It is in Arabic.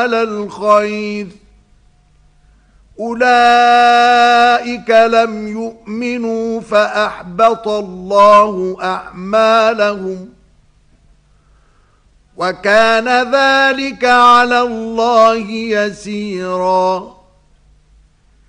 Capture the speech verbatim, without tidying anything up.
الخير أولئك لم يؤمنوا فأحبط الله أعمالهم وكان ذلك على الله يسيرا.